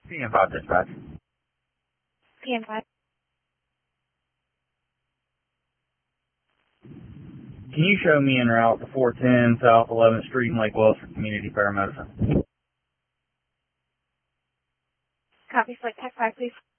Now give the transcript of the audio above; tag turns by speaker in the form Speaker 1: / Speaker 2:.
Speaker 1: PM5 dispatch.
Speaker 2: PM5.
Speaker 1: Can you show me en route to 410 South 11th Street in Lake Wells for community paramedicine?
Speaker 2: Copy, select Tech 5, please.